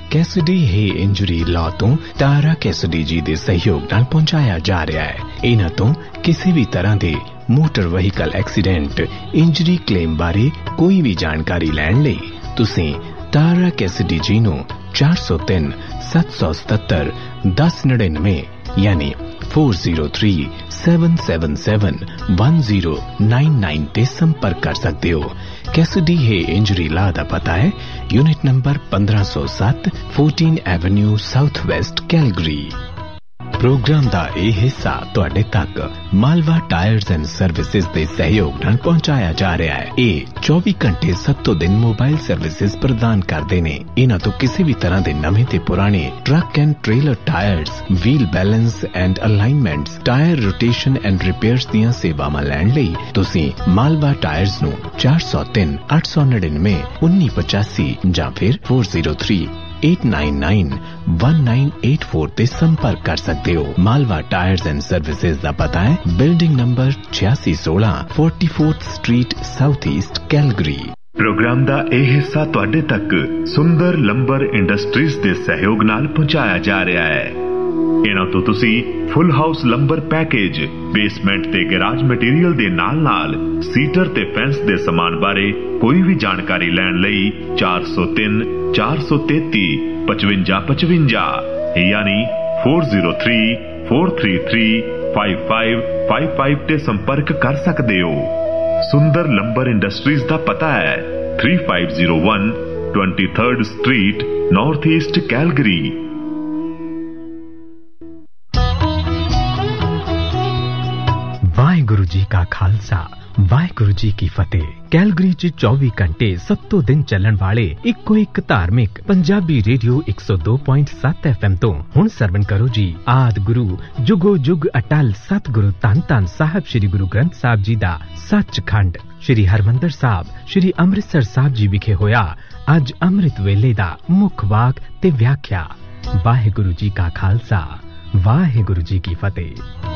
Cassidy हे injury law तो तारा Cassidy जी दे सहयोग नाल पहुंचाया जा रहा है। इन्हां तो किसी भी तरह दे motor vehicle accident injury claim बारे कोई भी जानकारी लैण लई तुसीं तारा कैसिडी जी नूं 403 777 1099 यानी 4037771099 ते संपर्क कर सकते हो। कैसिडी है इंजरी ला दा पता है unit number 1507 14 Avenue south west Calgary. Programme दा ये हिस्सा तुहाडे तक मालवा टायर्स एंड सर्विसेज दे सहयोग नाल पहुंचाया जा रहा है। ये 24 घंटे 7 दिन मोबाइल सर्विसेज प्रदान करते ने। इन्हां तो किसी भी तरह के नवे ते पुराने truck and trailer tyres, wheel balance and alignments, tyre rotation and repairs दियां सेवावां लैण लई तुसीं मालवा टायर्स नूं 403 899 1985 जां फिर 403-899-1984 ते संपर्क कर सकते हो। मालवा टायर्स एंड सर्विसेज दा पता है building number 8616 44th street south east Calgary. Programme दा यह हिस्सा तुहाडे तक सुंदर लंबर इंडस्ट्रीज दे सहयोग नाल पहुंचाया जा रहा है। इन्हां तो तुसी full house lumbar package, basement ते गैराज मटीरियल दे नाल सीटर ते फेंस दे समान बारे कोई भी जानकारी लैण लई 403 433 5555 यानी 403-433-5555 ते संपर्क कर सकते हो। सुंदर लंबर इंडस्ट्रीज दा पता है 3501 23rd street north east Calgary. Waheguru ji का खालसा वाहिगुरु जी की फतेह। कैलगरी च 24 घंटे 7 दिन चलन वाले इको एक धार्मिक पंजाबी रेडियो 102.7 FM तो हुण सरवण करो जी आद गुरु जुगो जुग अटल सतगुरु धन धन साहब श्री गुरु ग्रंथ साहब जी दा सचखंड श्री हरमंदर साहब श्री अमृतसर साहब जी विखे होया अज अमृत वेले दा मुख वाक ते व्याख्या। वाहिगुरु जी का खालसा वाहिगुरु जी की फतेह।